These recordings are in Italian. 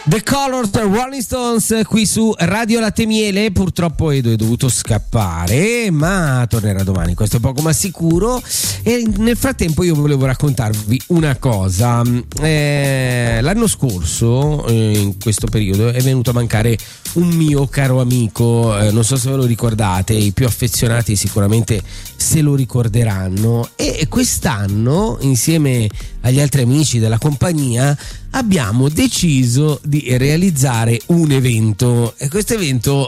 The Colors, Rolling Stones, qui su Radio Latte Miele. Purtroppo Edo è dovuto scappare, ma tornerà domani, questo è poco ma sicuro. E nel frattempo io volevo raccontarvi una cosa. L'anno scorso, in questo periodo, è venuto a mancare un mio caro amico, non so se ve lo ricordate, i più affezionati sicuramente se lo ricorderanno, e quest'anno insieme agli altri amici della compagnia abbiamo deciso di realizzare un evento, e questo evento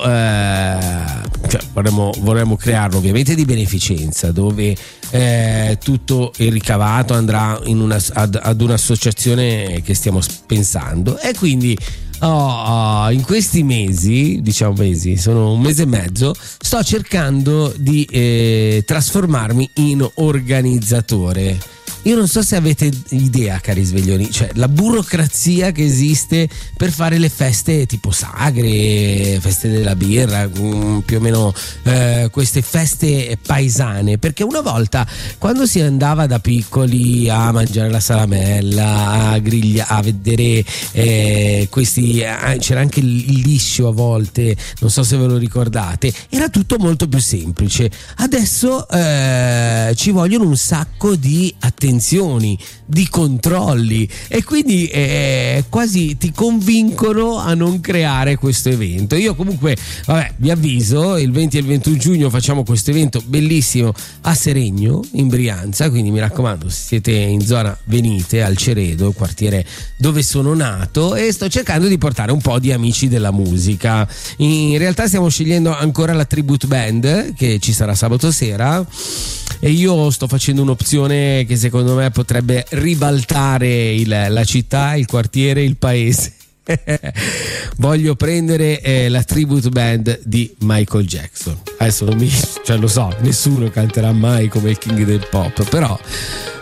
vorremmo crearlo ovviamente di beneficenza, dove tutto il ricavato andrà ad un'associazione che stiamo pensando, e quindi in questi mesi, sono un mese e mezzo, sto cercando di trasformarmi in organizzatore. Io non so se avete idea, cari sveglioni, cioè la burocrazia che esiste per fare le feste tipo sagre, feste della birra, più o meno queste feste paesane, perché una volta quando si andava da piccoli a mangiare la salamella, a vedere c'era anche il liscio a volte, non so se ve lo ricordate, era tutto molto più semplice. Adesso ci vogliono un sacco di attenzioni, di controlli, e quindi quasi ti convincono a non creare questo evento. Io comunque vi avviso, il 20 e il 21 giugno facciamo questo evento bellissimo a Seregno in Brianza, quindi mi raccomando, se siete in zona venite al Ceredo, quartiere dove sono nato, e sto cercando di portare un po' di amici della musica. In realtà stiamo scegliendo ancora la tribute band che ci sarà sabato sera, e io sto facendo un'opzione che secondo me potrebbe ribaltare la città, il quartiere, il paese. Voglio prendere la tribute band di Michael Jackson. Adesso lo so, nessuno canterà mai come il king del pop, però